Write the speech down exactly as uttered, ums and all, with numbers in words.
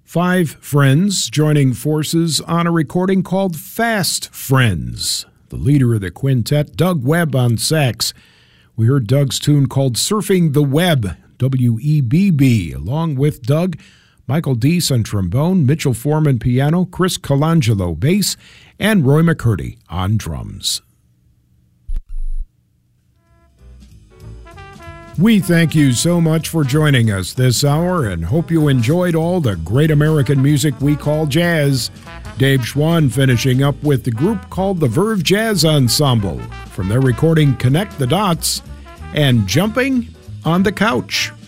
Five friends joining forces on a recording called Fast Friends. The leader of the quintet, Doug Webb on sax. We heard Doug's tune called Surfing the Web, W E B B. Along with Doug, Michael Deese on trombone, Mitchell Foreman piano, Chris Colangelo bass, and Roy McCurdy on drums. We thank you so much for joining us this hour and hope you enjoyed all the great American music we call jazz. Dave Schwann finishing up with the group called the Verve Jazz Ensemble from their recording Connect the Dots and Jumping on the Couch.